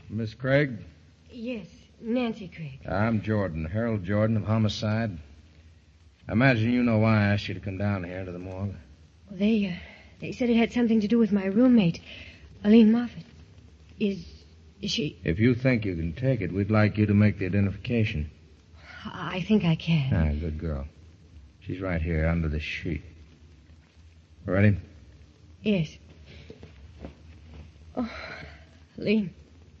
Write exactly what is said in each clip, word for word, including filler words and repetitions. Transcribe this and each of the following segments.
Miss Craig? Yes, Nancy Craig. I'm Jordan, Harold Jordan of Homicide. I imagine you know why I asked you to come down here to the morgue. Well, they, uh, they said it had something to do with my roommate, Aline Moffat. Is, is she... If you think you can take it, we'd like you to make the identification. I think I can. Ah, good girl. She's right here under the sheet. Ready? Yes. Oh, Aline.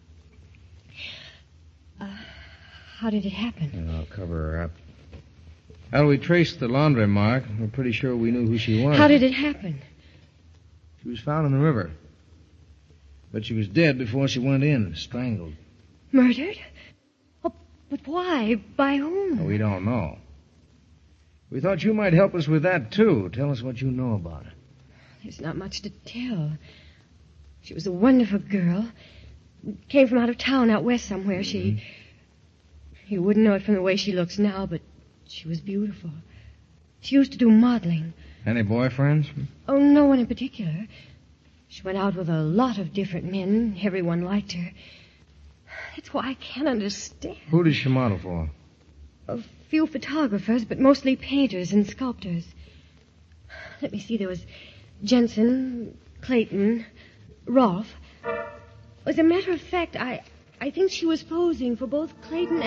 Uh, how did it happen? And I'll cover her up. Well, we traced the laundry mark. We're pretty sure we knew who she was. How did it happen? She was found in the river. But she was dead before she went in, strangled. Murdered? Oh, but why? By whom? We don't know. We thought you might help us with that, too. Tell us what you know about her. There's not much to tell. She was a wonderful girl. Came from out of town, out west somewhere. Mm-hmm. She... You wouldn't know it from the way she looks now, but she was beautiful. She used to do modeling. Any boyfriends? Oh, no one in particular. She went out with a lot of different men. Everyone liked her. That's why I can't understand. Who does she model for? A few photographers, but mostly painters and sculptors. Let me see. There was Jensen, Clayton, Rolfe. As a matter of fact, I, I think she was posing for both Clayton